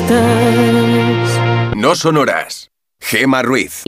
estás. No sonoras. Gemma Ruiz.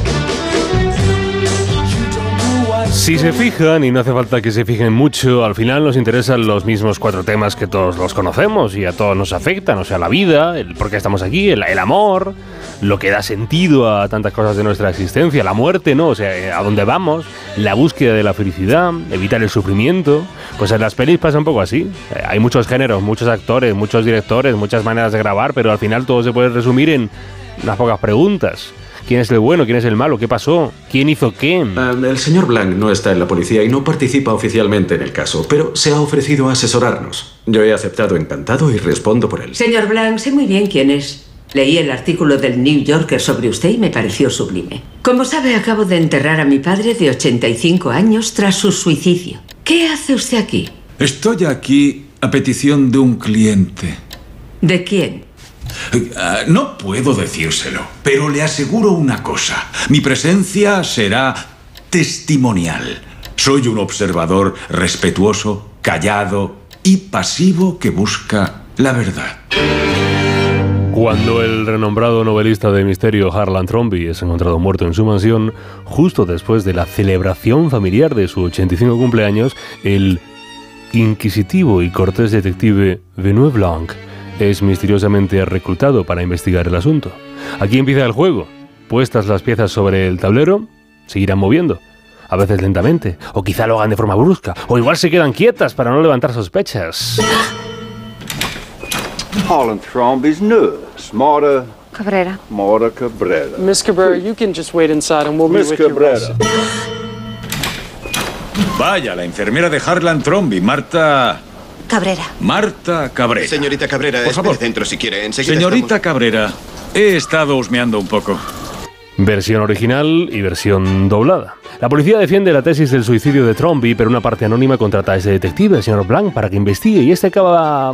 Si se fijan, y no hace falta que se fijen mucho, al final nos interesan los mismos 4 temas que todos los conocemos y a todos nos afectan, o sea, la vida, el por qué estamos aquí, el amor, lo que da sentido a tantas cosas de nuestra existencia, la muerte, ¿no? O sea, a dónde vamos, la búsqueda de la felicidad, evitar el sufrimiento. Pues en las pelis pasa un poco así. Hay muchos géneros, muchos actores, muchos directores, muchas maneras de grabar, pero al final todo se puede resumir en unas pocas preguntas. ¿Quién es el bueno? ¿Quién es el malo? ¿Qué pasó? ¿Quién hizo qué? El señor Blanc no está en la policía y no participa oficialmente en el caso, pero se ha ofrecido a asesorarnos. Yo he aceptado encantado y respondo por él. Señor Blanc, sé muy bien quién es. Leí el artículo del New Yorker sobre usted y me pareció sublime. Como sabe, acabo de enterrar a mi padre de 85 años tras su suicidio. ¿Qué hace usted aquí? Estoy aquí a petición de un cliente. ¿De quién? No puedo decírselo, pero le aseguro una cosa. Mi presencia será testimonial. Soy un observador respetuoso, callado y pasivo que busca la verdad. Cuando el renombrado novelista de misterio Harlan Thrombey es encontrado muerto en su mansión, justo después de la celebración familiar de su 85 cumpleaños, el inquisitivo y cortés detective Benoit Blanc es misteriosamente reclutado para investigar el asunto. Aquí empieza el juego. Puestas las piezas sobre el tablero, se irán moviendo. A veces lentamente, o quizá lo hagan de forma brusca, o igual se quedan quietas para no levantar sospechas. Harlan Thrombey's nurse, Marta Cabrera. Miss Cabrera, you can just wait inside and we'll be with you. Vaya, la enfermera de Harlan Thrombey, Marta Cabrera. Señorita Cabrera, por favor, dentro si quiere. Enseguida señorita estamos... Cabrera, he estado husmeando un poco. Versión original y versión doblada. La policía defiende la tesis del suicidio de Thrombey, pero una parte anónima contrata a ese detective, el señor Blanc, para que investigue, y este acaba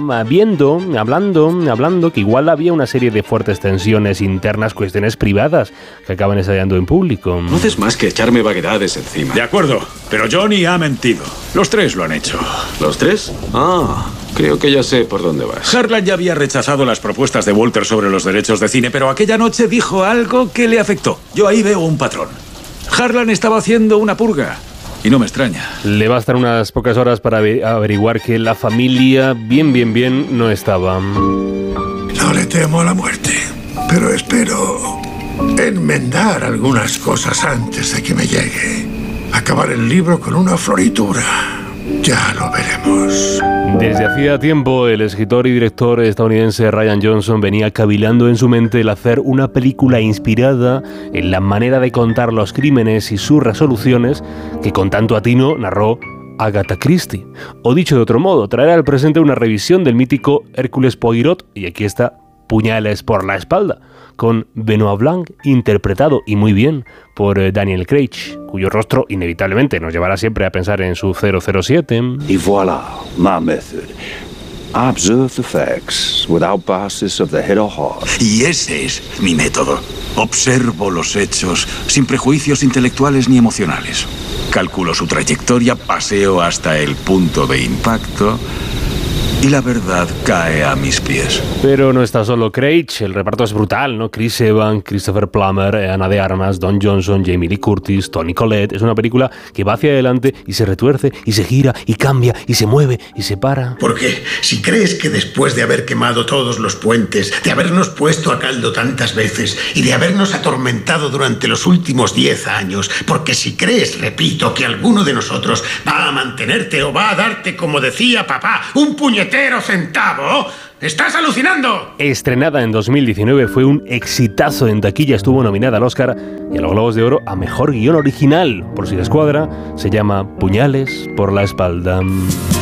hablando que igual había una serie de fuertes tensiones internas, cuestiones privadas, que acaban estallando en público. No haces más que echarme vaguedades encima. De acuerdo, pero Johnny ha mentido. Los 3 lo han hecho. ¿Los 3? Creo que ya sé por dónde vas. Harlan ya había rechazado las propuestas de Walter sobre los derechos de cine, pero aquella noche dijo algo que le afectó. Yo ahí veo un patrón. Harlan estaba haciendo una purga. Y no me extraña. Le bastan unas pocas horas para averiguar que la familia bien no estaba. No le temo a la muerte, pero espero enmendar algunas cosas antes de que me llegue. Acabar el libro con una floritura. Ya lo veremos. Desde hacía tiempo, el escritor y director estadounidense Rian Johnson venía cavilando en su mente el hacer una película inspirada en la manera de contar los crímenes y sus resoluciones que con tanto atino narró Agatha Christie. O dicho de otro modo, traer al presente una revisión del mítico Hércules Poirot, y aquí está Puñales por la espalda, con Benoit Blanc interpretado, y muy bien, por Daniel Craig, cuyo rostro inevitablemente nos llevará siempre a pensar en su 007. Y voilà, my method. I observe the facts without biases of the head or heart. Y ese es mi método. Observo los hechos sin prejuicios intelectuales ni emocionales. Calculo su trayectoria, paseo hasta el punto de impacto y la verdad cae a mis pies. Pero no está solo Craig, el reparto es brutal, ¿no? Chris Evans, Christopher Plummer, Ana de Armas, Don Johnson, Jamie Lee Curtis, Toni Collette. Es una película que va hacia adelante y se retuerce y se gira y cambia y se mueve y se para. Porque si crees que después de haber quemado todos los puentes, de habernos puesto a caldo tantas veces y de habernos atormentado durante los últimos 10 años, porque si crees, repito, que alguno de nosotros va a mantenerte o va a darte, como decía papá, un puñetero centavo, ¡estás alucinando! Estrenada en 2019, fue un exitazo en taquilla, estuvo nominada al Oscar y a los Globos de Oro a Mejor Guión Original. Por si les cuadra, se llama Puñales por la espalda.